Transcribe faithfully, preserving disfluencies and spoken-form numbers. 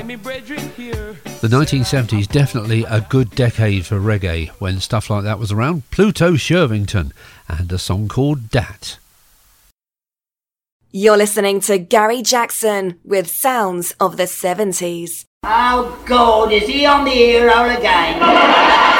The nineteen seventies, definitely a good decade for reggae when stuff like that was around. Pluto Shervington and a song called Dat. You're listening to Gary Jackson with Sounds of the seventies. Oh God, is he on the air again?